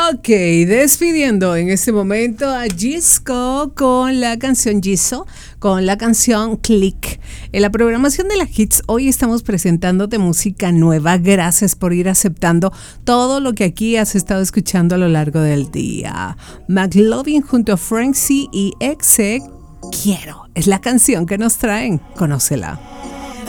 Ok, despidiendo en este momento a Gisco con la canción Giso, con la canción Click. En la programación de la Hits hoy estamos presentándote música nueva. Gracias por ir aceptando todo lo que aquí has estado escuchando a lo largo del día. McLovin junto a Frank C y Exe, Quiero, es la canción que nos traen. Conócela.